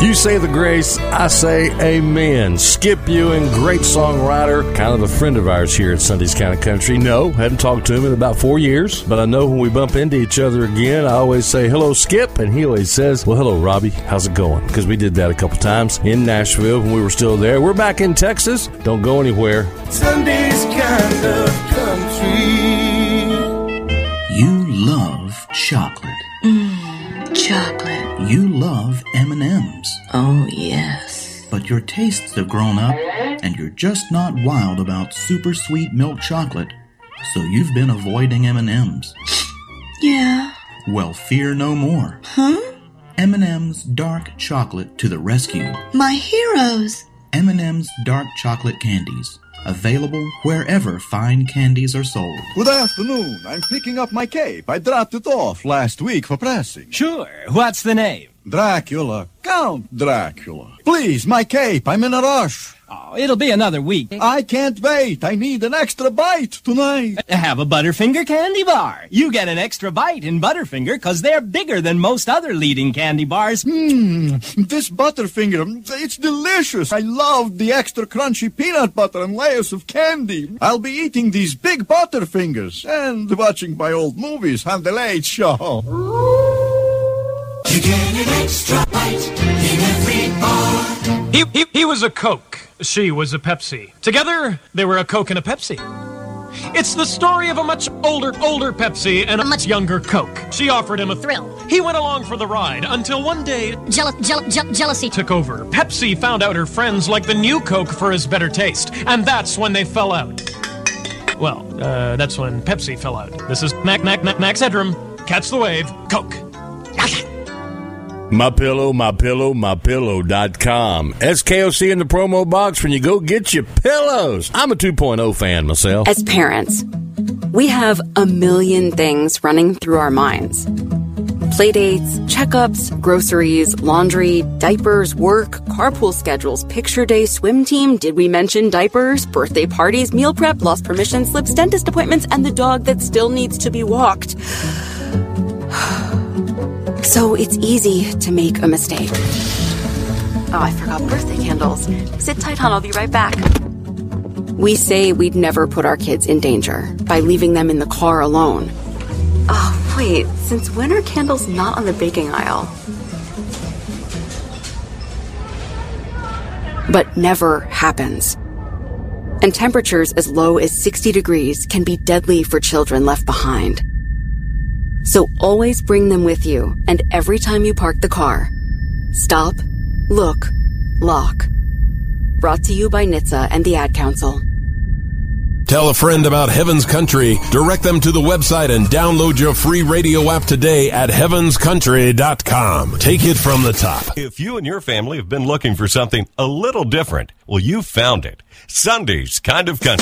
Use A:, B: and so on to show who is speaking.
A: You say the grace, I say amen. Skip Ewing, great songwriter, kind of a friend of ours here at Sunday's Kind of Country. No, haven't talked to him in about 4 years, but I know when we bump into each other again, I always say, hello, Skip, and he always says, well, hello, Robbie, how's it going? Because we did that a couple times in Nashville when we were still there. We're back in Texas. Don't go anywhere.
B: Sunday's Kind of Country.
C: You love chocolate.
D: Chocolate.
C: You love M&Ms.
D: Oh, yes.
C: But your tastes have grown up, and you're just not wild about super sweet milk chocolate, so you've been avoiding M&Ms.
D: Yeah.
C: Well, fear no more.
D: Huh?
C: M&M's Dark Chocolate to the rescue.
D: My heroes.
C: M&M's Dark Chocolate Candies. Available wherever fine candies are sold.
E: Good afternoon. I'm picking up my cape. I dropped it off last week for pressing.
F: Sure. What's the name?
E: Dracula. Count Dracula. Please, my cape. I'm in a rush.
F: Oh, it'll be another week.
E: I can't wait. I need an extra bite tonight.
F: Have a Butterfinger candy bar. You get an extra bite in Butterfinger because they're bigger than most other leading candy bars.
E: This Butterfinger, it's delicious. I love the extra crunchy peanut butter and layers of candy. I'll be eating these big Butterfingers and watching my old movies on the Late Show.
B: You get an extra bite in every bar.
G: He was a Coke. She was a Pepsi. Together, they were a Coke and a Pepsi. It's the story of a much older Pepsi and a much younger Coke. She offered him a thrill. He went along for the ride until one day
H: jealousy
G: took over. Pepsi found out her friends liked the new Coke for his better taste, and that's when they fell out. Well, that's when Pepsi fell out. This is Max Headroom. Catch the wave. Coke.
A: MyPillow.com. SKOC in the promo box when you go get your pillows. I'm a 2.0 fan myself.
I: As parents, we have a million things running through our minds. Playdates, checkups, groceries, laundry, diapers, work, carpool schedules, picture day, swim team, did we mention diapers, birthday parties, meal prep, lost permission slips, dentist appointments, and the dog that still needs to be walked. So it's easy to make a mistake. Oh, I forgot birthday candles. Sit tight, hon. I'll be right back. We say we'd never put our kids in danger by leaving them in the car alone. Oh, wait. Since when are candles not on the baking aisle? But never happens. And temperatures as low as 60 degrees can be deadly for children left behind. So always bring them with you, and every time you park the car, stop, look, lock. Brought to you by NHTSA and the Ad Council.
J: Tell a friend about Heaven's Country. Direct them to the website and download your free radio app today at heavenscountry.com. Take it from the top.
K: If you and your family have been looking for something a little different, well, you found it. Sunday's Kind of Country.